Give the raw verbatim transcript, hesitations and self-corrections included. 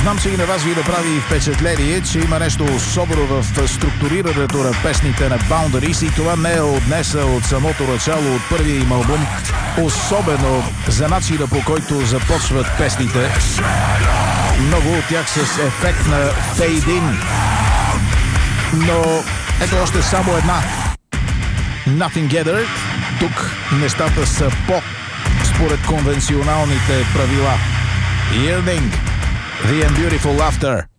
знам, че и на вас ви направи впечатление, че има нещо особено в структурирането на песните на Boundaries и това не е от днес, а от самото начало, от първия им албум, особено за начина, по който започват песните. Много от тях с ефект на фейд-ин. Но ето още само една. Nothing Gathered. Тук нещата са по според конвенционалните правила. Yearning, The and Beautiful Laughter.